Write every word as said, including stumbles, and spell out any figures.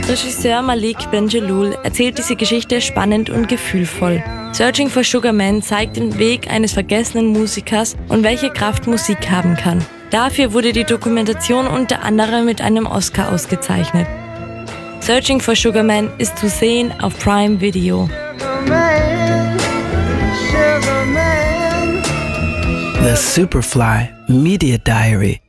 Regisseur Malik Benjelloul erzählt diese Geschichte spannend und gefühlvoll. Searching for Sugar Man zeigt den Weg eines vergessenen Musikers und welche Kraft Musik haben kann. Dafür wurde die Dokumentation unter anderem mit einem Oscar ausgezeichnet. Searching for Sugar Man ist zu sehen auf Prime Video. The Superfly Media Diary.